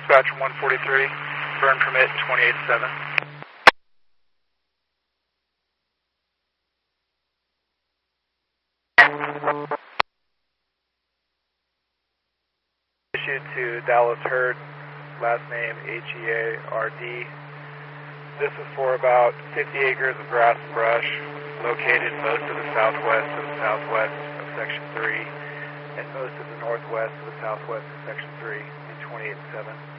Dispatch 143, burn permit 28-7. Issued to Dallas Hurd, last name Heard. This is for about 50 acres of grass and brush located most of the southwest of Section 3 and most of the northwest of the southwest of Section 3 in 28-7.